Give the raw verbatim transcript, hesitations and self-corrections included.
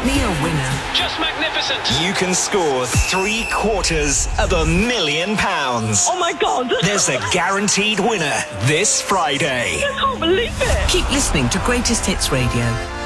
me a winner. Just magnificent. You can score three quarters of a million pounds. Oh my God. There's a guaranteed winner this Friday. I can't believe it. Keep listening to Greatest Hits Radio.